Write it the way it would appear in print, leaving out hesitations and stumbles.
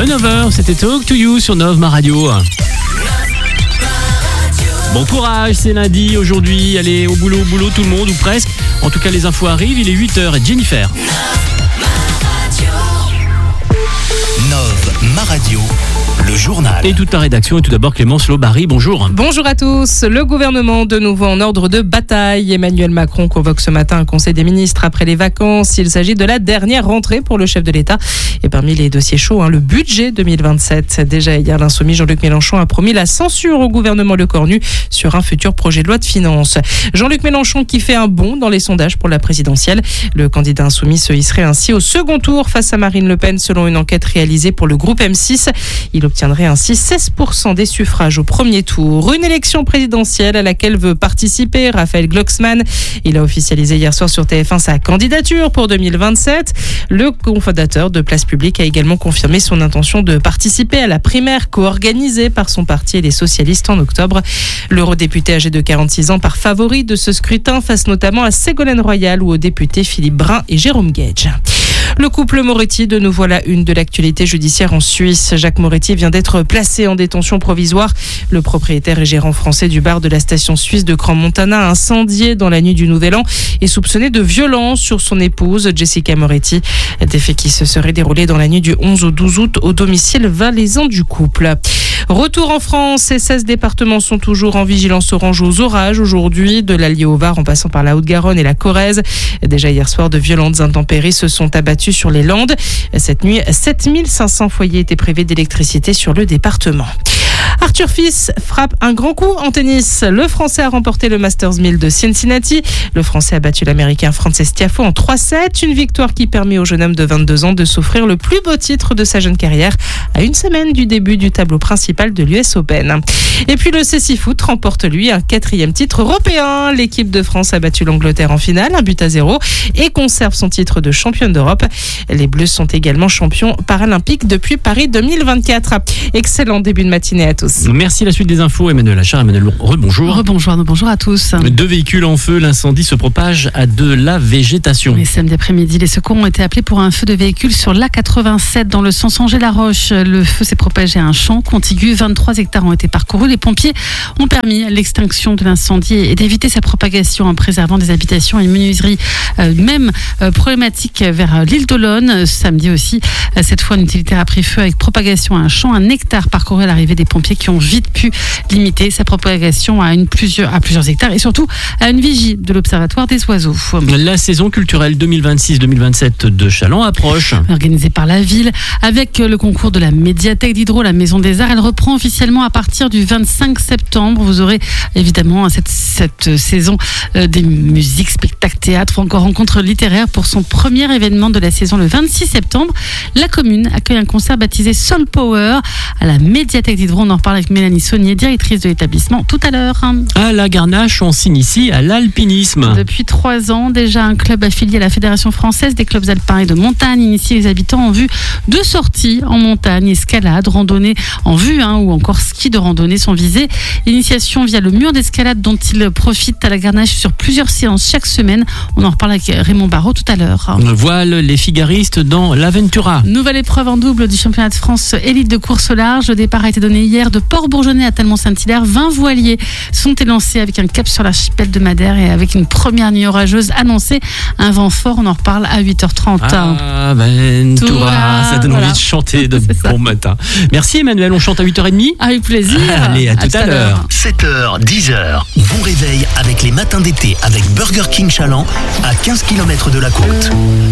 9h, c'était Talk to You sur Nov, ma radio. Bon courage, c'est lundi aujourd'hui. Allez, au boulot, tout le monde, ou presque. En tout cas, les infos arrivent, il est 8h et Jennifer. Nov, ma radio, le journal. Et toute la rédaction, et tout d'abord Clémence Lobary, bonjour. Bonjour à tous. Le gouvernement de nouveau en ordre de bataille. Emmanuel Macron convoque ce matin un conseil des ministres après les vacances. Il s'agit de la dernière rentrée pour le chef de l'État. Et parmi les dossiers chauds, le budget 2027. Déjà hier, l'insoumis Jean-Luc Mélenchon a promis la censure au gouvernement Lecornu sur un futur projet de loi de finances. Jean-Luc Mélenchon qui fait un bond dans les sondages pour la présidentielle. Le candidat insoumis se hisserait ainsi au second tour face à Marine Le Pen selon une enquête réalisée pour le groupe M6. Il obtiendrait ainsi 16% des suffrages au premier tour. Une élection présidentielle à laquelle veut participer Raphaël Glucksmann. Il a officialisé hier soir sur TF1 sa candidature pour 2027. Le cofondateur de Place Publique a également confirmé son intention de participer à la primaire co-organisée par son parti et les socialistes en octobre. L'eurodéputé âgé de 46 ans part favori de ce scrutin face notamment à Ségolène Royal ou aux députés Philippe Brun et Jérôme Gage. Le couple Moretti, de nouveau à la une de l'actualité judiciaire en Suisse. Jacques Moretti vient d'être placé en détention provisoire. Le propriétaire et gérant français du bar de la station suisse de Crans-Montana, incendié dans la nuit du Nouvel An, est soupçonné de violence sur son épouse, Jessica Moretti. Des faits qui se seraient déroulés dans la nuit du 11 au 12 août au domicile valaisan du couple. Retour en France, ces 16 départements sont toujours en vigilance orange aux orages aujourd'hui, de l'Allier au Var en passant par la Haute-Garonne et la Corrèze. Déjà hier soir, de violentes intempéries se sont abattues sur les Landes. Cette nuit, 7500 foyers étaient privés d'électricité sur le département. Arthur Fils frappe un grand coup en tennis. Le Français a remporté le Masters 1000 de Cincinnati. Le Français a battu l'Américain Frances Tiafoe en 3-7. Une victoire qui permet au jeune homme de 22 ans de s'offrir le plus beau titre de sa jeune carrière à une semaine du début du tableau principal de l'US Open. Et puis le CC Foot remporte lui un 4e titre européen. L'équipe de France a battu l'Angleterre en finale, 1-0, et conserve son titre de championne d'Europe. Les Bleus sont également champions paralympiques depuis Paris 2024. Excellent début de matinée à tous. Merci, la suite des infos, Emmanuel Achard. Emmanuel, rebonjour. Bonjour à tous. 2 véhicules en feu, l'incendie se propage à de la végétation. Et samedi après-midi, les secours ont été appelés pour un feu de véhicule sur l'A87 dans le sens Angers-la-Roche. Le feu s'est propagé à un champ contigu. 23 hectares ont été parcourus. Les pompiers ont permis l'extinction de l'incendie et d'éviter sa propagation en préservant des habitations et une menuiserie. Même problématique vers l'île d'Olonne. Samedi aussi, cette fois, un utilitaire a pris feu avec propagation à un champ. 1 hectare parcouru à l'arrivée des pompiers qui ont vite pu limiter sa propagation à plusieurs hectares et surtout à une vigie de l'Observatoire des oiseaux. La saison culturelle 2026-2027 de Challans approche. Organisée par la ville avec le concours de la médiathèque d'Hydro, la Maison des Arts. Elle reprend officiellement à partir du 25 septembre. Vous aurez évidemment cette saison des musiques, spectacles, théâtre ou encore rencontres littéraires pour son premier événement de la saison le 26 septembre. La commune accueille un concert baptisé Soul Power à la médiathèque d'Hydro. On en reparle avec Mélanie Saunier, directrice de l'établissement, tout à l'heure. À la Garnache, on s'initie à l'alpinisme. Depuis 3 ans, déjà, un club affilié à la Fédération française des clubs alpins et de montagne initie les habitants en vue de sorties en montagne, escalade, randonnée en vue ou encore ski de randonnée sont visés. Initiation via le mur d'escalade dont ils profitent à la Garnache sur plusieurs séances chaque semaine. On en reparle avec Raymond Barraud tout à l'heure. Voile les figaristes dans l'Aventura. Nouvelle épreuve en double du championnat de France élite de course au large. Le départ a été donné hier de Port-Bourgeonnais à Talmont-Saint-Hilaire. 20 voiliers sont élancés avec un cap sur l'archipel de Madère et avec une première nuit orageuse annoncée. Un vent fort, on en reparle à 8h30. Aventura, ça donne envie de chanter de bon matin. Merci Emmanuel, on chante à 8h30. Avec plaisir. Allez, à tout à l'heure. 7h, 10h, bon réveil avec les matins d'été avec Burger King Challans à 15 km de la côte.